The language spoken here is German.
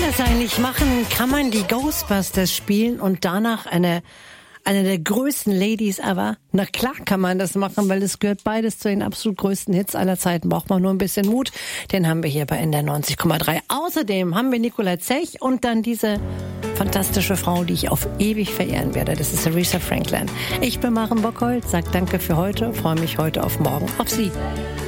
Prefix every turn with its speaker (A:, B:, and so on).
A: das eigentlich machen? Kann man die Ghostbusters spielen und danach eine der größten Ladies ever? Na klar kann man das machen, weil es gehört beides zu den absolut größten Hits aller Zeiten. Braucht man nur ein bisschen Mut. Den haben wir hier bei NDR 90,3. Außerdem haben wir Nicolai Zech und dann diese fantastische Frau, die ich auf ewig verehren werde. Das ist Aretha Franklin. Ich bin Maren Bockholt, sag danke für heute, freue mich heute auf morgen. Auf Sie.